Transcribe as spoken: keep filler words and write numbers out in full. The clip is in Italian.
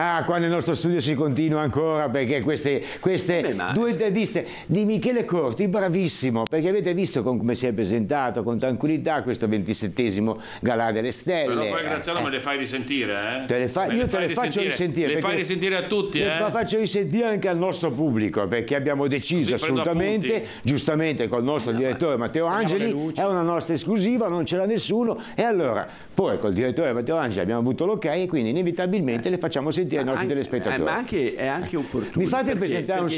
Ah, qua nel nostro studio si continua ancora, perché queste, queste Beh, ma- due interviste di Michele Corti, bravissimo, perché avete visto con come si è presentato, con tranquillità, questo ventisettesimo Galà delle Stelle. Però poi Graziano Eh, me le fai risentire, eh? Te le fa- Me io te le faccio risentire, Le perché- fai risentire a tutti, Le eh? faccio risentire anche al nostro pubblico, perché abbiamo deciso Così prendo assolutamente, appunti. giustamente col nostro direttore Matteo spegniamo le Angeli, luci. è una nostra esclusiva, non ce l'ha nessuno, e allora poi col direttore Matteo Angeli abbiamo avuto l'ok e quindi inevitabilmente le facciamo sentire ai nostri Anche- telespettatori. eh, ma anche, è anche opportuno. Mi fate perché- presentare un perché